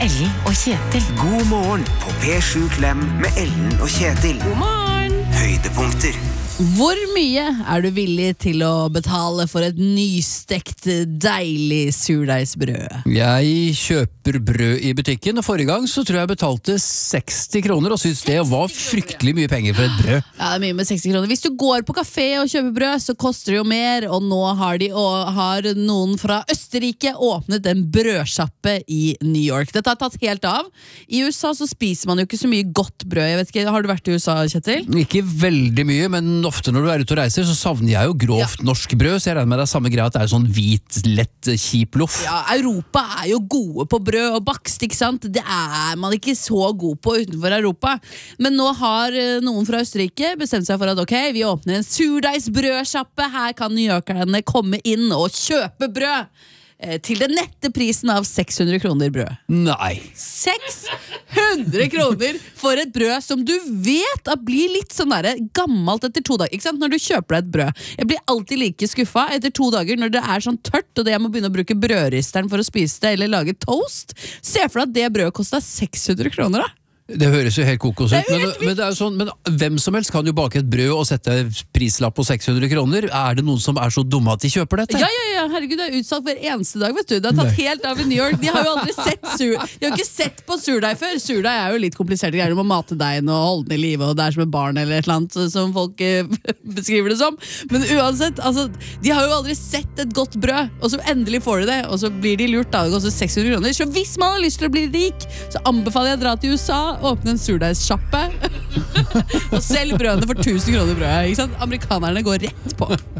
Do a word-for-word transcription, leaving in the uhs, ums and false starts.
Ellen og Kjetil. God morgen på P sju Klem med Ellen og Kjetil. God morgen. Høydepunkter. Hvor mye er du villig til å betale for et nystekt, deilig surdeigsbrød? Jeg kjøper brød i butikken, og forrige gang så tror jeg jeg betalte seksti kroner, og synes det var fryktelig mye penger for et brød. Ja, det er mye med seksti kroner. Hvis du går på kafé og kjøper brød, så koster det jo mer, og nå har, de, og har noen fra Østerrike åpnet en brødsjappe i New York. Dette har tatt helt av. I U S A så spiser man jo ikke så mye godt brød. Jeg vet ikke, har du vært i U S A, Kjetil? Ikke veldig mye, men ofte når du er ute og reiser, så savner jeg jo grovt ja. norsk brød, så jeg regner med det er samme greia at det er sånn hvit, lett, kjip loff. Ja, Europa er jo gode på brød og bakst, ikke sant? Det er man ikke så god på utenfor Europa. Men nå har noen fra Østerrike bestemt seg for at ok, vi åpner en surdeigsbrødsjappe. Her kan newyorkerne komme inn og kjøpe brød til den nette prisen av seks hundre kroner brød. Nei. seks hundre kroner for et brød som du vet at blir litt sånn der gammelt etter to dager. Ikke sant? Når du kjøper deg et brød. Jeg blir alltid like skuffet etter to dager når det er sånn tørt, og det jeg må begynne å bruke brødristeren for å spise det, eller lage toast. Se for deg at det brødet kostet seks hundre kroner da. Det høres jo helt kokos ut, men, men, det er jo sånn, men hvem som helst kan jo bake et brød og sette prislapp på seks hundre kroner. Er det noen som er så dumme at de kjøper dette? Ja, ja, ja, herregud, det er utsatt hver eneste dag, vet du. Det har tatt Nei. helt av i New York. De har jo aldri sett sur De har ikke sett på surdeig før. Surdeig er jo litt komplisert. Du må mate deigen og holde den i live, og det er som et barn eller et eller annet, som folk eh, beskriver det som. Men uansett, altså, de har jo aldri sett et godt brød, og så endelig får de det, og så blir de lurt da, det koster seks hundre kroner. Så hvis man har lyst til å bli rik, så anbefaler jeg å dra til U S A, åpne en surdeigssjappe og selg brødene for tusen kroner brødet, ikke sant? Amerikanerne går rett på.